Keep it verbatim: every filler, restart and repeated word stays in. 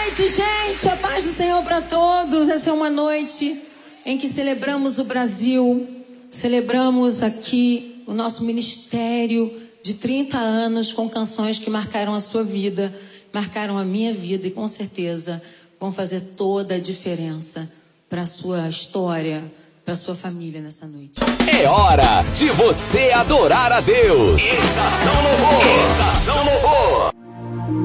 noite, gente, a paz do Senhor para todos. Essa é uma noite em que celebramos o Brasil, celebramos aqui o nosso ministério de trinta anos com canções que marcaram a sua vida, marcaram a minha vida e com certeza vão fazer toda a diferença para a sua história, para a sua família nessa noite. É hora de você adorar a Deus. Estação Louvor. Estação Louvor.